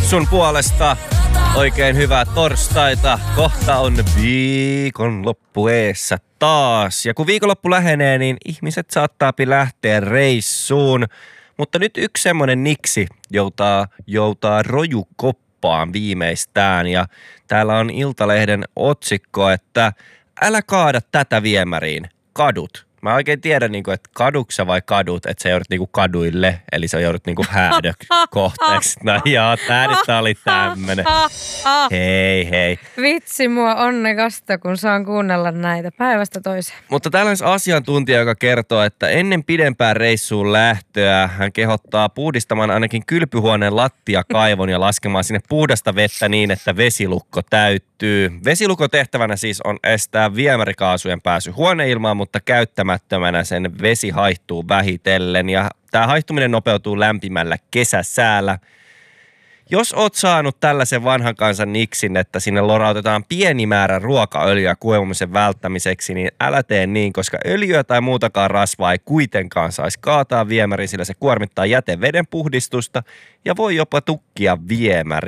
sun puolesta. Oikein hyvää torstaita. Kohta on viikonloppu eessä taas. Ja kun viikonloppu lähenee, niin ihmiset saattaapi lähteä reissuun. Mutta nyt yksi semmonen niksi joutaa rojukoppaan viimeistään. Ja täällä on Iltalehden otsikko, että älä kaada tätä viemäriin. Kadut. Mä oikein tiedän, että kaduksa vai kadut, että sä joudut kaduille, eli sä joudut häädökohteeksi. No joo, tää nyt oli tämmönen. Hei. Vitsi mua onnekasta, kun saan kuunnella näitä päivästä toiseen. Mutta täällä on asiantuntija, joka kertoo, että ennen pidempään reissuun lähtöä hän kehottaa puhdistamaan ainakin kylpyhuoneen lattiakaivon ja laskemaan sinne puhdasta vettä niin, että vesilukko täyttyy. Vesilukon tehtävänä siis on estää viemärikaasujen pääsy huoneilmaan, mutta käyttämättömänä sen vesi haihtuu vähitellen ja tämä haihtuminen nopeutuu lämpimällä kesäsäällä. Jos oot saanut tällaisen vanhan kansan niksin, että sinne lorautetaan pieni määrä ruokaöljyä kuivumisen välttämiseksi, niin älä tee niin, koska öljyä tai muutakaan rasvaa ei kuitenkaan saisi kaataa viemäriin, sillä se kuormittaa jäteveden puhdistusta ja voi jopa tukkia viemäriä.